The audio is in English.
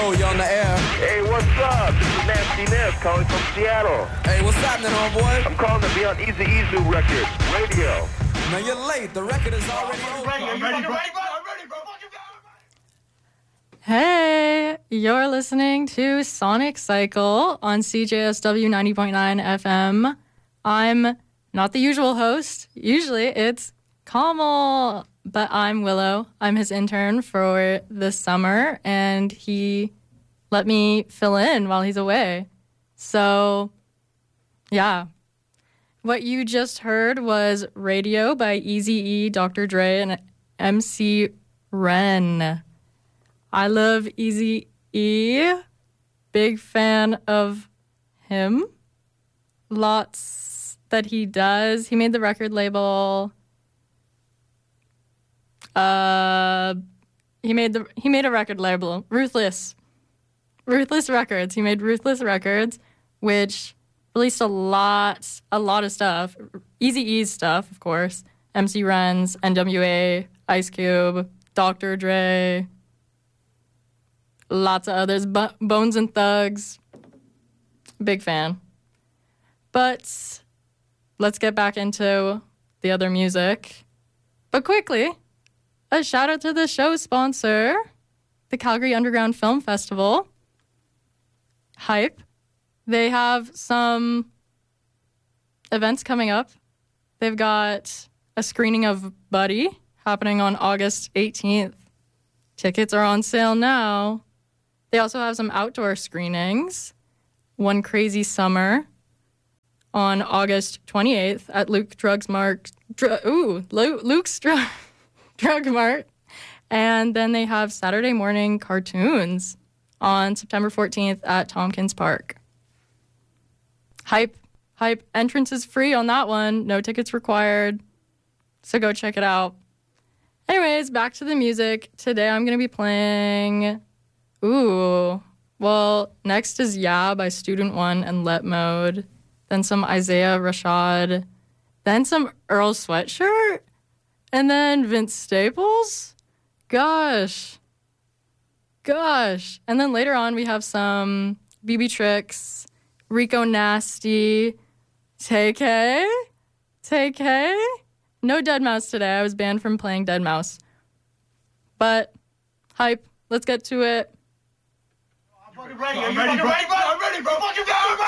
Yo, you on the air? Hey, what's up? This is Nasty Ness calling from Seattle. Hey, what's happening, homeboy? I'm calling to be on Easy E's new record, Radio. Man, you're late. The record is already over. I'm ready, bro. Hey, you're listening to Sonic Cycle on CJSW 90.9 FM. I'm not the usual host. Usually it's Kamal, but I'm Willow. I'm his intern for this summer, and he let me fill in while he's away. So, yeah. What you just heard was Radio by Eazy-E, Dr. Dre, and MC Ren. I love Eazy-E. Big fan of him. Lots that he does. He made the record label. He made a record label, Ruthless Records. He made Ruthless Records, which released a lot of stuff. Eazy-E's stuff, of course. MC Ren's, NWA, Ice Cube, Dr. Dre, lots of others. Bones and Thugs. Big fan. But let's get back into the other music. But quickly, a shout out to the show sponsor, the Calgary Underground Film Festival. Hype. They have some events coming up. They've got a screening of Buddy happening on August 18th. Tickets are on sale now. They also have some outdoor screenings. One Crazy Summer on August 28th at Luke's Drug Mart. Drug Mart. And then they have Saturday morning cartoons on September 14th at Tompkins Park. Hype. Entrance is free on that one. No tickets required. So go check it out. Anyways, back to the music. Today I'm going to be playing... next is Yeah by Student One and Let Mode. Then some Isaiah Rashad. Then some Earl Sweatshirt. And then Vince Staples. Gosh. And then later on we have some BB Tricks, Rico Nasty, TK. No Deadmau5 today. I was banned from playing Deadmau5. But, hype. Let's get to it. I'm ready, bro.